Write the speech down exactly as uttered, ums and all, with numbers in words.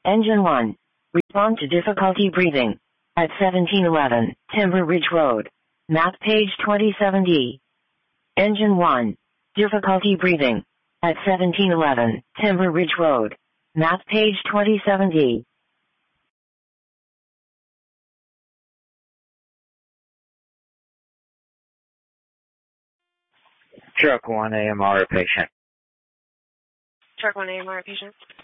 Engine one. Respond to difficulty breathing. At seventeen eleven, Timber Ridge Road. Map page twenty-seven D. Engine one. Difficulty breathing. At seventeen eleven, Timber Ridge Road. Map page twenty-seven D. Truck one A M R patient. Truck one A M R patient.